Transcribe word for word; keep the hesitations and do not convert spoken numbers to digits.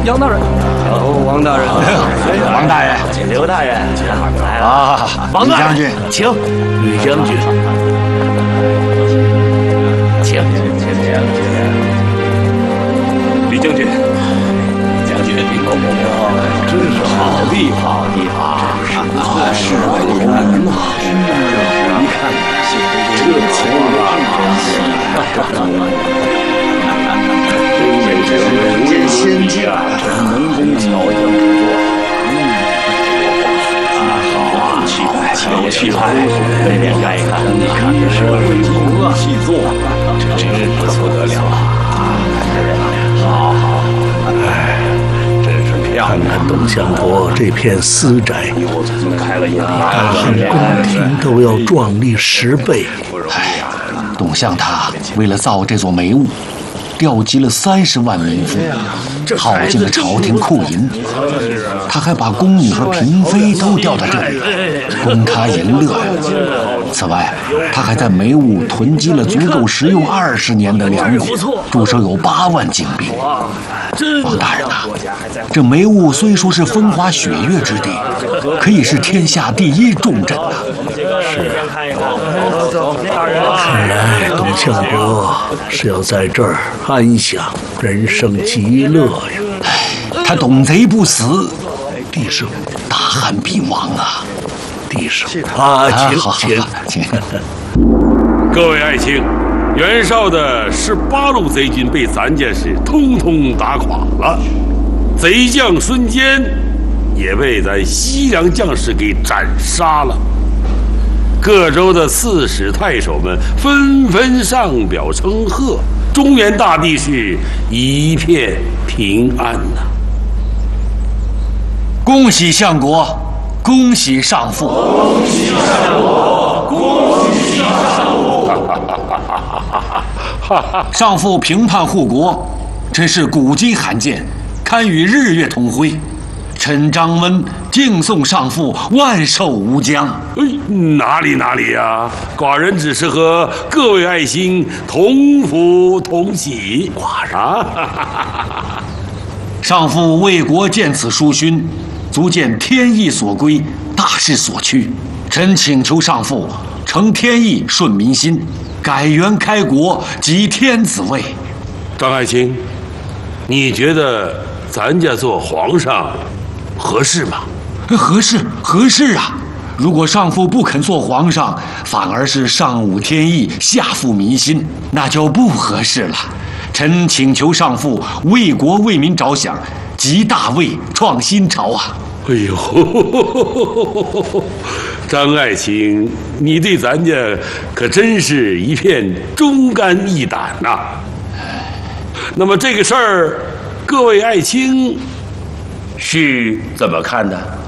杨大人，哦，王大人， 王大人， 刘大人来了啊！ 王吕将军， 请。吕将军，请请请请。 吕将军，将军您功名真是好地方，地方啊，是为人呐！一看这情人间仙境， 能工巧匠之作。 啊，好啊，气派，有气派，那边看一看，你看这是头啊，细作，这真是不得了啊！好好，哎，真是漂亮。 看看董相国这片私宅， 开了眼大汉宫廷都要壮丽十倍。 哎，董相他为了造这座梅屋，调集了三十万民夫，耗尽了朝廷库银。他还把宫女和嫔妃都调到这里，供他淫乐。此外，他还在梅屋囤积了足够食用二十年的粮米，驻守有八万精兵。王大人呐、啊，这梅屋虽说是风花雪月之地，可以是天下第一重镇呐。 是看来董相国是要在这儿安享人生极乐呀！ 哎，他董贼不死， 帝圣， 大汉必亡啊！ 帝圣啊，请请请。 各位爱卿，袁绍的十八路贼军被咱家是通通打垮了，贼将孙坚也被咱西凉将士给斩杀了。各州的刺史太守们纷纷上表称贺，中原大地是一片平安呐、啊！ 恭喜相国，恭喜上父， 恭喜相国，恭喜上父！ 上父平叛护国，真是古今罕见，堪与日月同辉。臣张温敬送上父万寿无疆。 哎，哪里哪里呀、啊！寡人只是和各位爱卿同福同喜。寡人，啊、 上父为国见此书勋，足见天意所归，大势所趋。臣请求上父承天意，顺民心，改元开国，即天子位。 张爱卿，你觉得咱家做皇上合适吗？ 合适，合适啊！如果上父不肯做皇上，反而是上侮天意，下负民心，那就不合适了。臣请求上父为国为民着想，即大位，创新朝啊！ 哎呦，张爱卿，你对咱家可真是一片忠肝义胆呐、啊。那么这个事儿，各位爱卿是怎么看的？